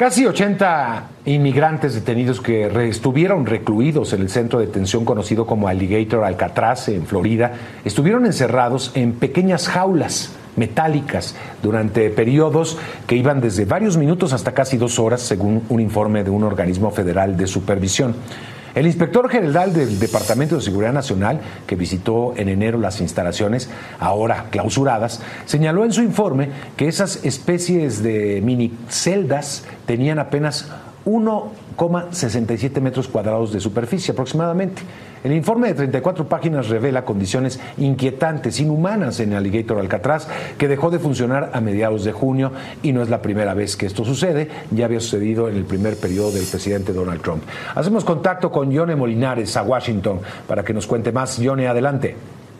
Casi 80 inmigrantes detenidos que estuvieron recluidos en el centro de detención conocido como Alligator Alcatraz en Florida, estuvieron encerrados en pequeñas jaulas metálicas durante periodos que iban desde varios minutos hasta casi 2 horas, según un informe de un organismo federal de supervisión. El inspector general del Departamento de Seguridad Nacional, que visitó en enero las instalaciones, ahora clausuradas, señaló en su informe que esas especies de mini celdas tenían apenas 1,67 metros cuadrados de superficie aproximadamente. El informe de 34 páginas revela condiciones inquietantes, inhumanas en Alligator Alcatraz, que dejó de funcionar a mediados de junio, y no es la primera vez que esto sucede. Ya había sucedido en el primer periodo del presidente Donald Trump. Hacemos contacto con Yone Molinares a Washington para que nos cuente más. Yone, adelante.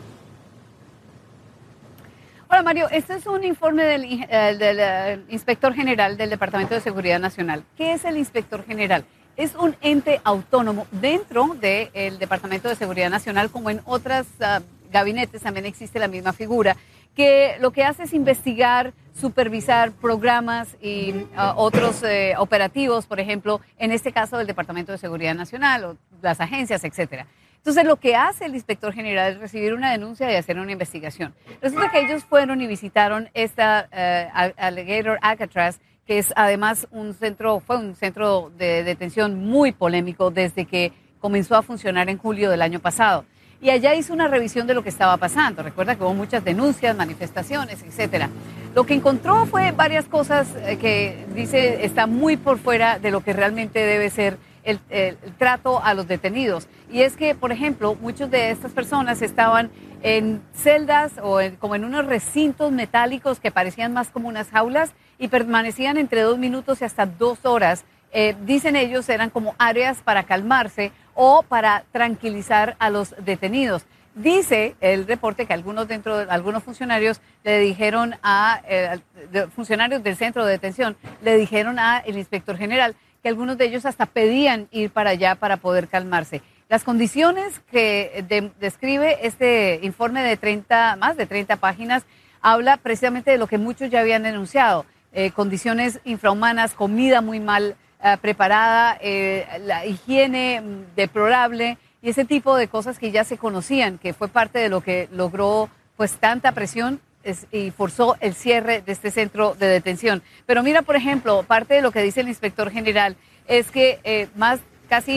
Hola Mario, este es un informe del inspector general del Departamento de Seguridad Nacional. ¿Qué es el inspector general? Es un ente autónomo dentro del Departamento de Seguridad Nacional, como en otros gabinetes también existe la misma figura, que lo que hace es investigar, supervisar programas y otros operativos, por ejemplo, en este caso del Departamento de Seguridad Nacional o las agencias, etcétera. Entonces, lo que hace el inspector general es recibir una denuncia y hacer una investigación. Resulta que ellos fueron y visitaron esta Alligator Alcatraz, que es además fue un centro de detención muy polémico desde que comenzó a funcionar en julio del año pasado. Y allá hizo una revisión de lo que estaba pasando. Recuerda que hubo muchas denuncias, manifestaciones, etcétera. Lo que encontró fue varias cosas que dice está muy por fuera de lo que realmente debe ser el trato a los detenidos. Y es que, por ejemplo, muchas de estas personas estaban en celdas o como en unos recintos metálicos que parecían más como unas jaulas y permanecían entre 2 minutos y hasta 2 horas. Dicen ellos, eran como áreas para calmarse o para tranquilizar a los detenidos. Dice el reporte que algunos funcionarios le dijeron funcionarios del centro de detención le dijeron al inspector general que algunos de ellos hasta pedían ir para allá para poder calmarse. Las condiciones que describe este informe de más de 30 páginas habla precisamente de lo que muchos ya habían denunciado. Condiciones infrahumanas, comida muy mal preparada, la higiene deplorable y ese tipo de cosas que ya se conocían, que fue parte de lo que logró pues tanta presión y forzó el cierre de este centro de detención. Pero mira, por ejemplo, parte de lo que dice el inspector general es que casi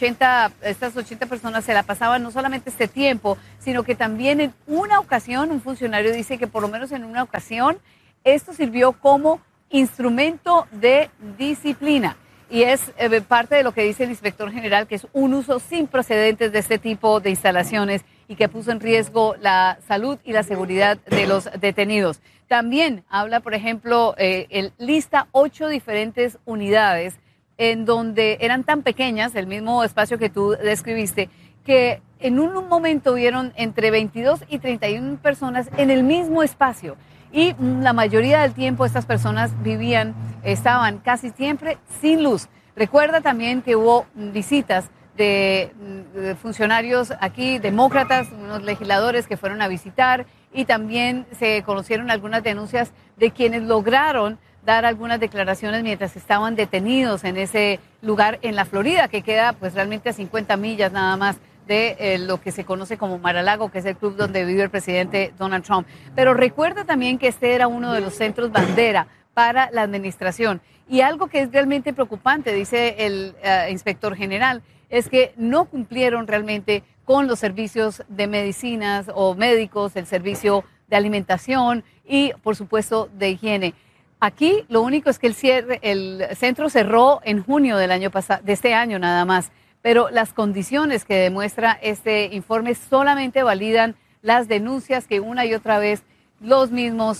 estas 80 personas se la pasaban no solamente este tiempo, sino que también en una ocasión, un funcionario dice que por lo menos en una ocasión, esto sirvió como instrumento de disciplina. Y es parte de lo que dice el inspector general, que es un uso sin precedentes de este tipo de instalaciones y que puso en riesgo la salud y la seguridad de los detenidos. También habla, por ejemplo, lista 8 diferentes unidades en donde eran tan pequeñas, el mismo espacio que tú describiste, que en un momento vieron entre 22 y 31 personas en el mismo espacio. Y la mayoría del tiempo estas personas estaban casi siempre sin luz. Recuerda también que hubo visitas de funcionarios aquí, demócratas, unos legisladores que fueron a visitar, y también se conocieron algunas denuncias de quienes lograron dar algunas declaraciones mientras estaban detenidos en ese lugar en la Florida, que queda pues realmente a 50 millas nada más de lo que se conoce como Mar-a-Lago, que es el club donde vive el presidente Donald Trump. Pero recuerda también que este era uno de los centros bandera para la administración. Y algo que es realmente preocupante, dice el inspector general, es que no cumplieron realmente con los servicios de medicinas o médicos, el servicio de alimentación y, por supuesto, de higiene. Aquí lo único es que el centro cerró en junio del año pasado, de este año nada más, pero las condiciones que demuestra este informe solamente validan las denuncias que una y otra vez los mismos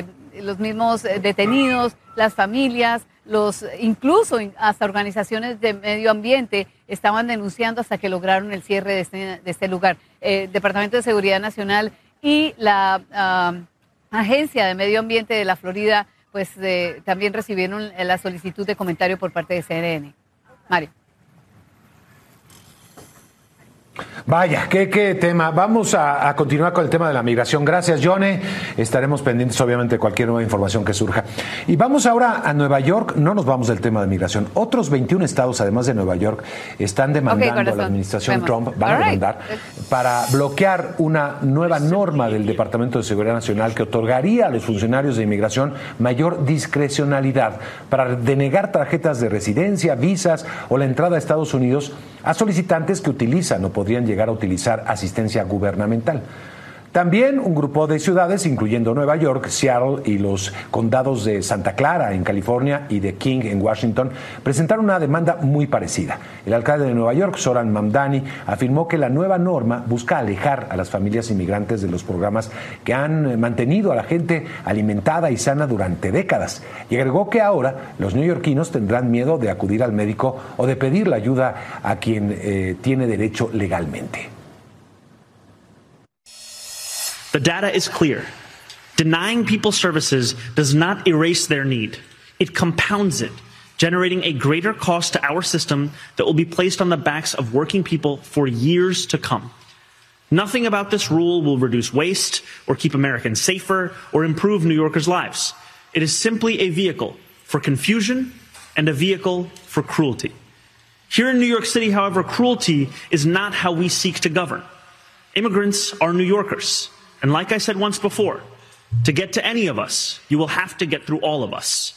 detenidos, las familias, incluso hasta organizaciones de medio ambiente estaban denunciando hasta que lograron el cierre de este lugar. Departamento de Seguridad Nacional y la Agencia de Medio Ambiente de la Florida pues también recibieron la solicitud de comentario por parte de CNN. Mario. Vaya, qué tema. Vamos a continuar con el tema de la migración. Gracias, Johnny. Estaremos pendientes, obviamente, de cualquier nueva información que surja. Y vamos ahora a Nueva York. No nos vamos del tema de migración. Otros 21 estados, además de Nueva York, están demandando a la administración Trump, van a demandar, para bloquear una nueva norma del Departamento de Seguridad Nacional que otorgaría a los funcionarios de inmigración mayor discrecionalidad para denegar tarjetas de residencia, visas o la entrada a Estados Unidos a solicitantes que utilizan o podrían llegar a utilizar asistencia gubernamental. También un grupo de ciudades, incluyendo Nueva York, Seattle y los condados de Santa Clara en California y de King en Washington, presentaron una demanda muy parecida. El alcalde de Nueva York, Zoran Mamdani, afirmó que la nueva norma busca alejar a las familias inmigrantes de los programas que han mantenido a la gente alimentada y sana durante décadas. Y agregó que ahora los neoyorquinos tendrán miedo de acudir al médico o de pedir la ayuda a quien tiene derecho legalmente. The data is clear. Denying people services does not erase their need. It compounds it, generating a greater cost to our system that will be placed on the backs of working people for years to come. Nothing about this rule will reduce waste or keep Americans safer or improve New Yorkers' lives. It is simply a vehicle for confusion and a vehicle for cruelty. Here in New York City, however, cruelty is not how we seek to govern. Immigrants are New Yorkers. And like I said once before, to get to any of us, you will have to get through all of us.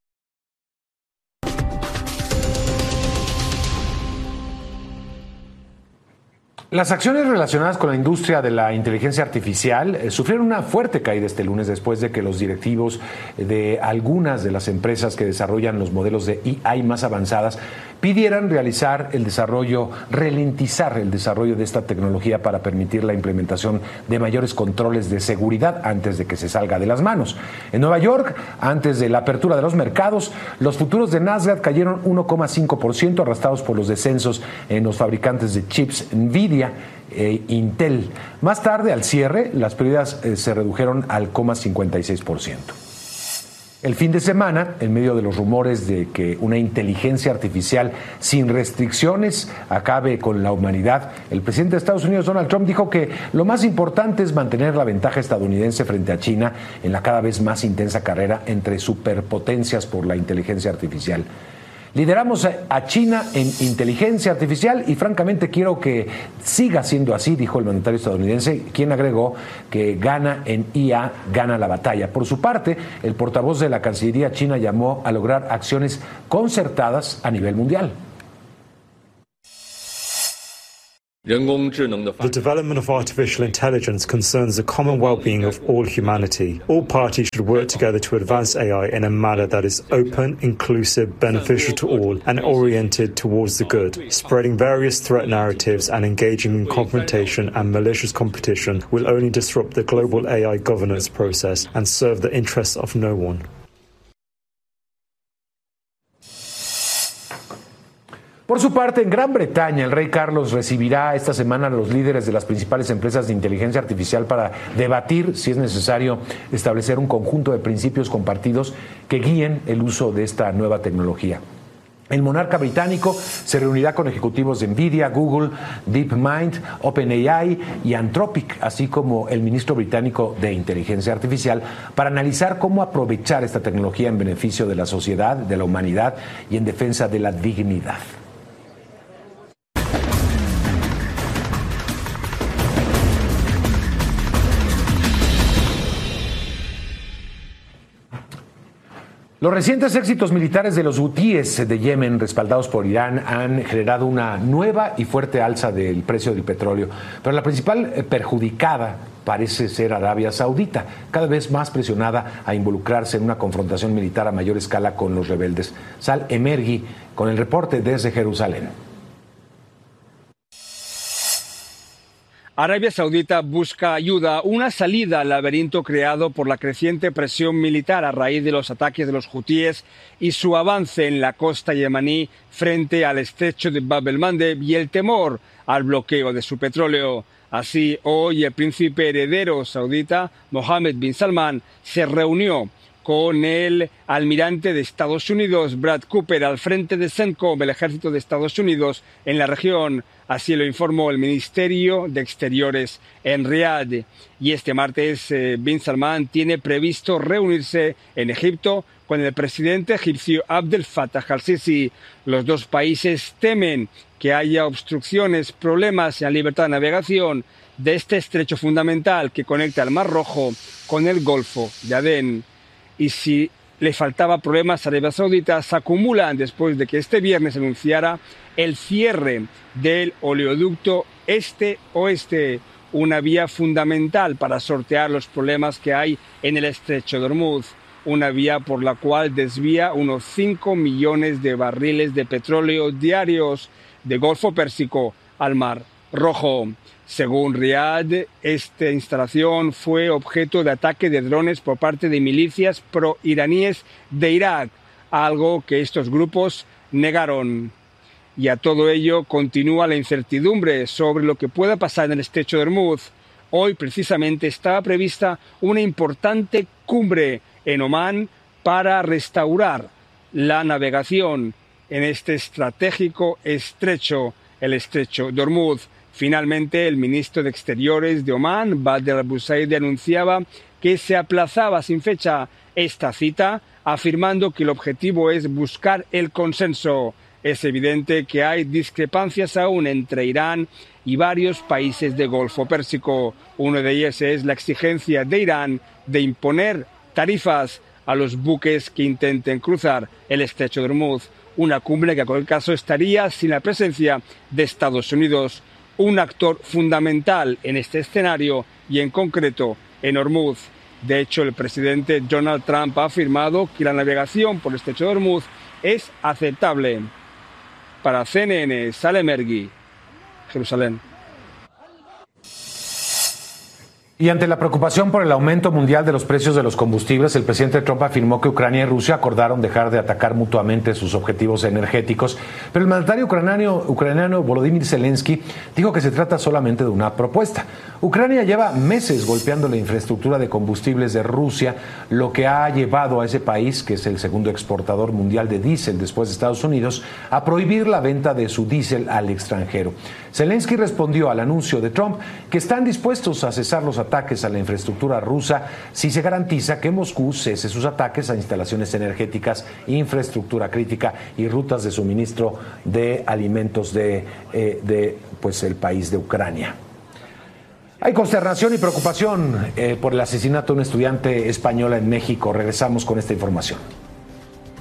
Las acciones relacionadas con la industria de la inteligencia artificial sufrieron una fuerte caída este lunes después de que los directivos de algunas de las empresas que desarrollan los modelos de AI más avanzadas pidieran ralentizar el desarrollo de esta tecnología para permitir la implementación de mayores controles de seguridad antes de que se salga de las manos. En Nueva York, antes de la apertura de los mercados, los futuros de Nasdaq cayeron 1,5%, arrastrados por los descensos en los fabricantes de chips Nvidia e Intel. Más tarde, al cierre, las pérdidas se redujeron al 0,56%. El fin de semana, en medio de los rumores de que una inteligencia artificial sin restricciones acabe con la humanidad, el presidente de Estados Unidos, Donald Trump, dijo que lo más importante es mantener la ventaja estadounidense frente a China en la cada vez más intensa carrera entre superpotencias por la inteligencia artificial. Lideramos a China en inteligencia artificial y francamente quiero que siga siendo así, dijo el mandatario estadounidense, quien agregó que gana en IA, gana la batalla. Por su parte, el portavoz de la Cancillería china llamó a lograr acciones concertadas a nivel mundial. The development of artificial intelligence concerns the common well-being of all humanity. All parties should work together to advance AI in a manner that is open, inclusive, beneficial to all, and oriented towards the good. Spreading various threat narratives and engaging in confrontation and malicious competition will only disrupt the global AI governance process and serve the interests of no one. Por su parte, en Gran Bretaña, el rey Carlos recibirá esta semana a los líderes de las principales empresas de inteligencia artificial para debatir, si es necesario, establecer un conjunto de principios compartidos que guíen el uso de esta nueva tecnología. El monarca británico se reunirá con ejecutivos de Nvidia, Google, DeepMind, OpenAI y Anthropic, así como el ministro británico de Inteligencia Artificial, para analizar cómo aprovechar esta tecnología en beneficio de la sociedad, de la humanidad y en defensa de la dignidad. Los recientes éxitos militares de los hutíes de Yemen, respaldados por Irán, han generado una nueva y fuerte alza del precio del petróleo. Pero la principal perjudicada parece ser Arabia Saudita, cada vez más presionada a involucrarse en una confrontación militar a mayor escala con los rebeldes. Sal Emergui con el reporte desde Jerusalén. Arabia Saudita busca ayuda, una salida al laberinto creado por la creciente presión militar a raíz de los ataques de los hutíes y su avance en la costa yemení frente al estrecho de Bab el-Mandeb y el temor al bloqueo de su petróleo. Así, hoy el príncipe heredero saudita, Mohammed bin Salman, se reunió con el almirante de Estados Unidos, Brad Cooper, al frente de CENTCOM, el ejército de Estados Unidos, en la región. Así lo informó el Ministerio de Exteriores en Riad. Y este martes, Bin Salman tiene previsto reunirse en Egipto con el presidente egipcio Abdel Fattah al-Sisi. Los dos países temen que haya obstrucciones, problemas en la libertad de navegación de este estrecho fundamental que conecta el Mar Rojo con el Golfo de Adén. Y si le faltaba problemas a Arabia Saudita, se acumulan después de que este viernes se anunciara el cierre del oleoducto este-oeste, una vía fundamental para sortear los problemas que hay en el estrecho de Hormuz, una vía por la cual desvía unos 5 millones de barriles de petróleo diarios del Golfo Pérsico al Mar Rojo. Según Riad, esta instalación fue objeto de ataque de drones por parte de milicias pro-iraníes de Irak, algo que estos grupos negaron. Y a todo ello continúa la incertidumbre sobre lo que pueda pasar en el estrecho de Hormuz. Hoy precisamente estaba prevista una importante cumbre en Omán para restaurar la navegación en este estratégico estrecho, el estrecho de Hormuz. Finalmente, el ministro de Exteriores de Omán, Badr al-Busaidi, anunciaba que se aplazaba sin fecha esta cita, afirmando que el objetivo es buscar el consenso. Es evidente que hay discrepancias aún entre Irán y varios países del Golfo Pérsico. Uno de ellos es la exigencia de Irán de imponer tarifas a los buques que intenten cruzar el estrecho de Hormuz. Una cumbre que en cualquier caso estaría sin la presencia de Estados Unidos, un actor fundamental en este escenario y en concreto en Hormuz. De hecho, el presidente Donald Trump ha afirmado que la navegación por el estrecho de Hormuz es aceptable. Para CNN, Salem Ergui, Jerusalén. Y ante la preocupación por el aumento mundial de los precios de los combustibles, el presidente Trump afirmó que Ucrania y Rusia acordaron dejar de atacar mutuamente sus objetivos energéticos, pero el mandatario ucraniano Volodymyr Zelensky dijo que se trata solamente de una propuesta. Ucrania lleva meses golpeando la infraestructura de combustibles de Rusia, lo que ha llevado a ese país, que es el segundo exportador mundial de diésel después de Estados Unidos, a prohibir la venta de su diésel al extranjero. Zelensky respondió al anuncio de Trump que están dispuestos a cesar los ataques a la infraestructura rusa si se garantiza que Moscú cese sus ataques a instalaciones energéticas, infraestructura crítica y rutas de suministro de alimentos de el país de Ucrania. Hay consternación y preocupación por el asesinato de una estudiante española en México. Regresamos con esta información.